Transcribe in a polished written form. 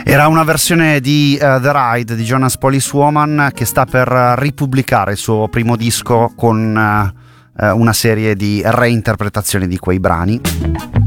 Era una versione di The Ride di Jonas Police Woman, che sta per ripubblicare il suo primo disco con una serie di reinterpretazioni di quei brani.